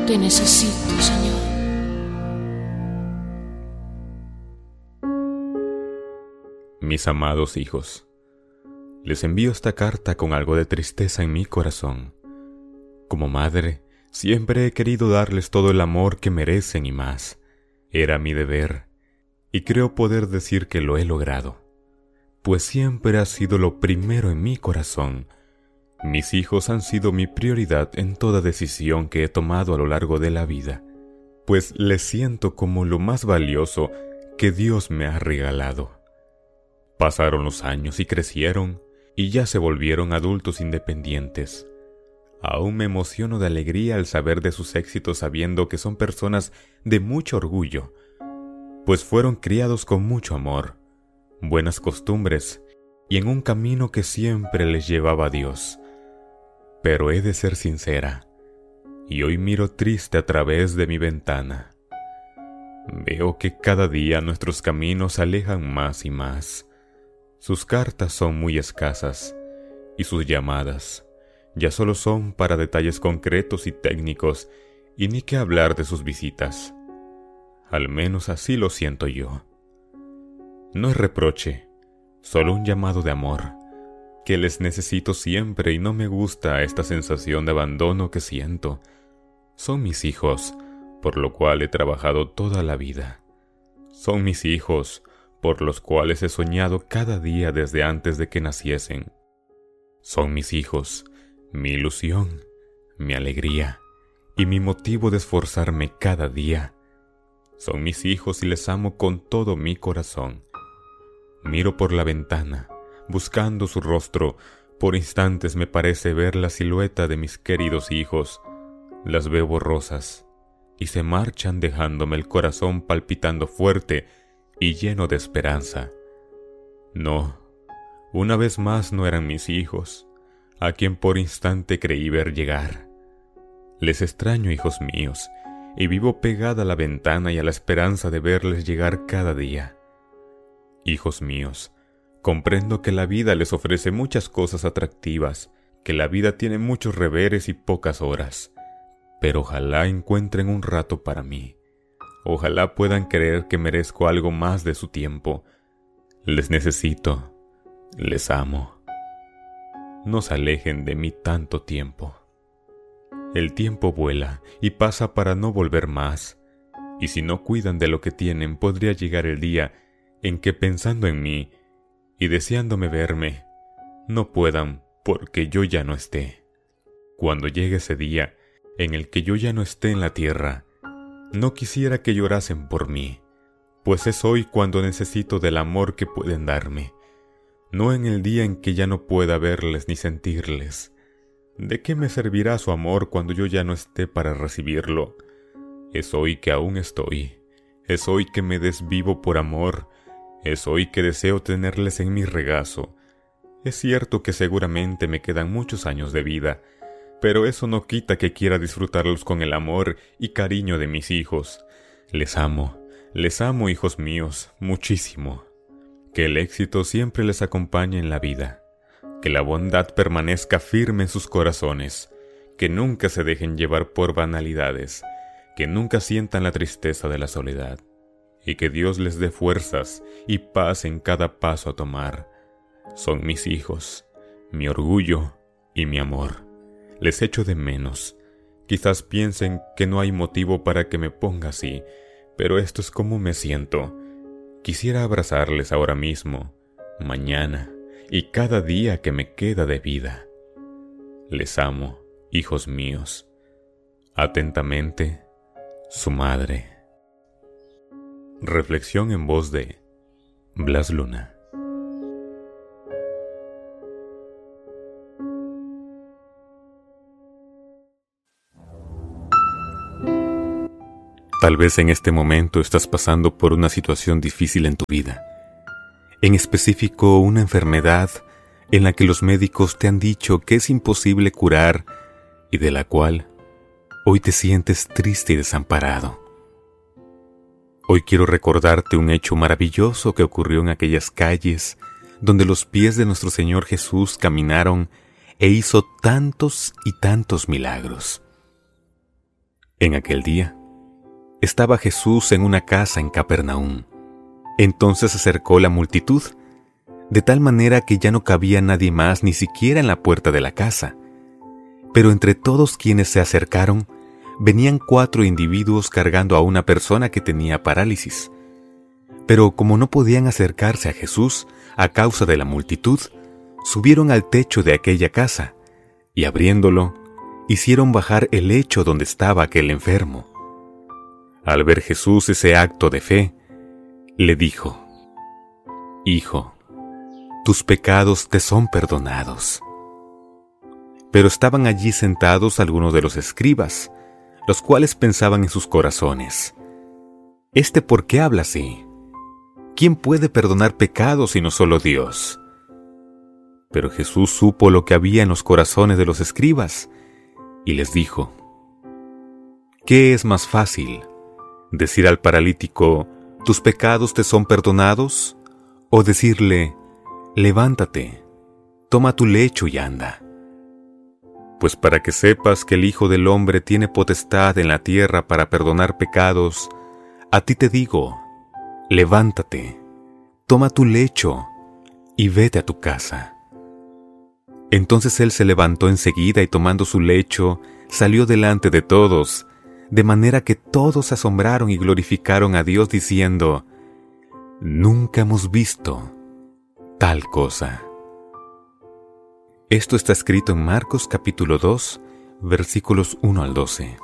Te necesito, Señor. Mis amados hijos, les envío esta carta con algo de tristeza en mi corazón. Como madre, siempre he querido darles todo el amor que merecen y más. Era mi deber, y creo poder decir que lo he logrado, pues siempre ha sido lo primero en mi corazón. Mis hijos han sido mi prioridad en toda decisión que he tomado a lo largo de la vida, pues les siento como lo más valioso que Dios me ha regalado. Pasaron los años y crecieron, y ya se volvieron adultos independientes. Aún me emociono de alegría al saber de sus éxitos sabiendo que son personas de mucho orgullo, pues fueron criados con mucho amor, buenas costumbres y en un camino que siempre les llevaba a Dios. Pero he de ser sincera, y hoy miro triste a través de mi ventana. Veo que cada día nuestros caminos se alejan más y más. Sus cartas son muy escasas, y sus llamadas ya solo son para detalles concretos y técnicos, y ni qué hablar de sus visitas. Al menos así lo siento yo. No es reproche, solo un llamado de amor, que les necesito siempre y no me gusta esta sensación de abandono que siento. Son mis hijos, por lo cual he trabajado toda la vida. Son mis hijos, por los cuales he soñado cada día desde antes de que naciesen. Son mis hijos, mi ilusión, mi alegría y mi motivo de esforzarme cada día. Son mis hijos y les amo con todo mi corazón. Miro por la ventana, buscando su rostro. Por instantes me parece ver la silueta de mis queridos hijos. Las veo borrosas y se marchan dejándome el corazón palpitando fuerte y lleno de esperanza. No, una vez más no eran mis hijos, a quien por instante creí ver llegar. Les extraño, hijos míos, y vivo pegada a la ventana y a la esperanza de verles llegar cada día. Hijos míos, comprendo que la vida les ofrece muchas cosas atractivas, que la vida tiene muchos reveres y pocas horas, pero ojalá encuentren un rato para mí. Ojalá puedan creer que merezco algo más de su tiempo. Les necesito, les amo. No se alejen de mí tanto tiempo. El tiempo vuela y pasa para no volver más, y si no cuidan de lo que tienen, podría llegar el día en que pensando en mí y deseándome verme, no puedan porque yo ya no esté. Cuando llegue ese día en el que yo ya no esté en la tierra, no quisiera que llorasen por mí, pues es hoy cuando necesito del amor que pueden darme, no en el día en que ya no pueda verles ni sentirles. ¿De qué me servirá su amor cuando yo ya no esté para recibirlo? Es hoy que aún estoy, es hoy que me desvivo por amor, es hoy que deseo tenerles en mi regazo. Es cierto que seguramente me quedan muchos años de vida, pero eso no quita que quiera disfrutarlos con el amor y cariño de mis hijos. Les amo, hijos míos, muchísimo. Que el éxito siempre les acompañe en la vida. Que la bondad permanezca firme en sus corazones. Que nunca se dejen llevar por banalidades. Que nunca sientan la tristeza de la soledad. Y que Dios les dé fuerzas y paz en cada paso a tomar. Son mis hijos, mi orgullo y mi amor. Les echo de menos. Quizás piensen que no hay motivo para que me ponga así, pero esto es como me siento. Quisiera abrazarles ahora mismo, mañana y cada día que me queda de vida. Les amo, hijos míos. Atentamente, su madre. Reflexión en voz de Blas Luna. Tal vez en este momento estás pasando por una situación difícil en tu vida, en específico una enfermedad en la que los médicos te han dicho que es imposible curar y de la cual hoy te sientes triste y desamparado. Hoy quiero recordarte un hecho maravilloso que ocurrió en aquellas calles donde los pies de nuestro Señor Jesús caminaron e hizo tantos y tantos milagros. En aquel día, estaba Jesús en una casa en Capernaum. Entonces se acercó la multitud, de tal manera que ya no cabía nadie más ni siquiera en la puerta de la casa. Pero entre todos quienes se acercaron, venían 4 individuos cargando a una persona que tenía parálisis. Pero como no podían acercarse a Jesús a causa de la multitud, subieron al techo de aquella casa, y abriéndolo, hicieron bajar el lecho donde estaba aquel enfermo. Al ver Jesús ese acto de fe, le dijo: «Hijo, tus pecados te son perdonados». Pero estaban allí sentados algunos de los escribas, los cuales pensaban en sus corazones: «¿Este por qué habla así? ¿Quién puede perdonar pecados sino solo Dios?». Pero Jesús supo lo que había en los corazones de los escribas, y les dijo: «¿Qué es más fácil, decir al paralítico, tus pecados te son perdonados, o decirle, levántate, toma tu lecho y anda? Pues para que sepas que el Hijo del Hombre tiene potestad en la tierra para perdonar pecados, a ti te digo, levántate, toma tu lecho y vete a tu casa». Entonces él se levantó enseguida y tomando su lecho, salió delante de todos, de manera que todos se asombraron y glorificaron a Dios diciendo: «Nunca hemos visto tal cosa». Esto está escrito en Marcos capítulo 2, versículos 1 al 12.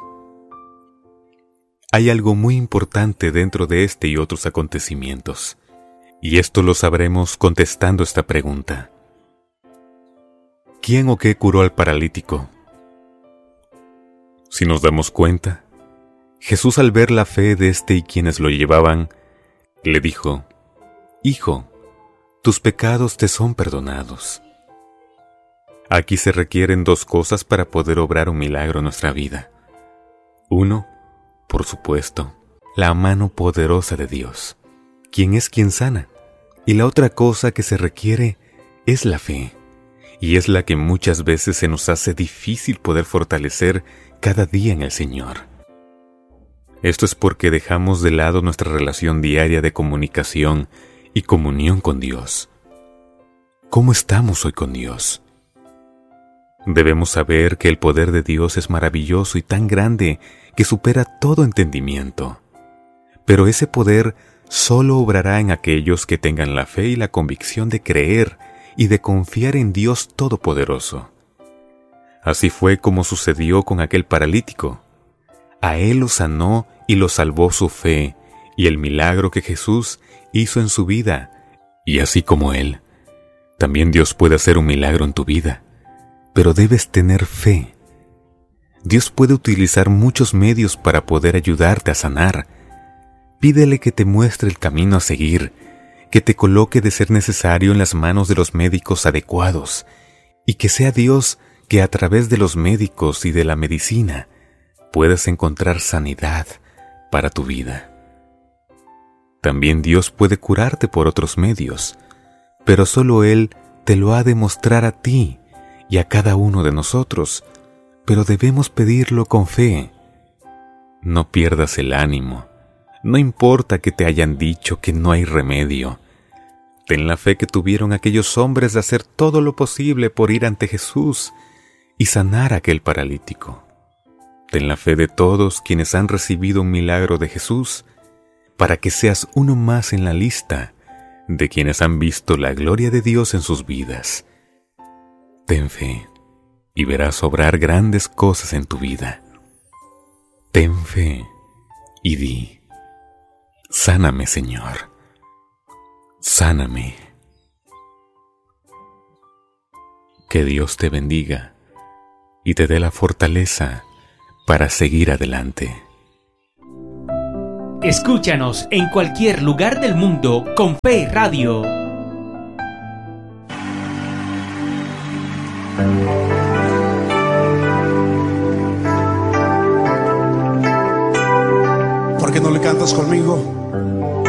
Hay algo muy importante dentro de este y otros acontecimientos, y esto lo sabremos contestando esta pregunta: ¿quién o qué curó al paralítico? Si nos damos cuenta, Jesús, al ver la fe de este y quienes lo llevaban, le dijo: «Hijo, tus pecados te son perdonados». Aquí se requieren 2 cosas para poder obrar un milagro en nuestra vida. 1, por supuesto, la mano poderosa de Dios, quien es quien sana. Y la otra cosa que se requiere es la fe, y es la que muchas veces se nos hace difícil poder fortalecer cada día en el Señor. Esto es porque dejamos de lado nuestra relación diaria de comunicación y comunión con Dios. ¿Cómo estamos hoy con Dios? Debemos saber que el poder de Dios es maravilloso y tan grande que supera todo entendimiento. Pero ese poder solo obrará en aquellos que tengan la fe y la convicción de creer y de confiar en Dios Todopoderoso. Así fue como sucedió con aquel paralítico. A él lo sanó y lo salvó su fe y el milagro que Jesús hizo en su vida. Y así como él, también Dios puede hacer un milagro en tu vida. Pero debes tener fe. Dios puede utilizar muchos medios para poder ayudarte a sanar. Pídele que te muestre el camino a seguir, que te coloque de ser necesario en las manos de los médicos adecuados, y que sea Dios que a través de los médicos y de la medicina puedas encontrar sanidad para tu vida. También Dios puede curarte por otros medios, pero solo Él te lo ha de mostrar a ti y a cada uno de nosotros, pero debemos pedirlo con fe. No pierdas el ánimo. No importa que te hayan dicho que no hay remedio. Ten la fe que tuvieron aquellos hombres de hacer todo lo posible por ir ante Jesús y sanar a aquel paralítico. Ten la fe de todos quienes han recibido un milagro de Jesús, para que seas uno más en la lista de quienes han visto la gloria de Dios en sus vidas. Ten fe y verás obrar grandes cosas en tu vida. Ten fe y di: sáname, Señor, sáname. Que Dios te bendiga y te dé la fortaleza para seguir adelante. Escúchanos en cualquier lugar del mundo con Fe Radio. ¿Por qué no le cantas conmigo?